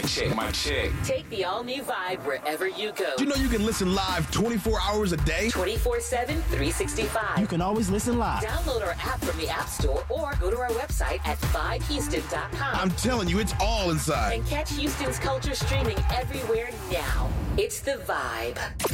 check. Take the all-new Vibe wherever you go. You know you can listen live 24 hours a day? 24/7, 365. You can always listen live. Download our app from the App Store or go to our website at vibehouston.com. I'm telling you, it's all inside. And catch Houston's culture streaming everywhere now. It's The Vibe.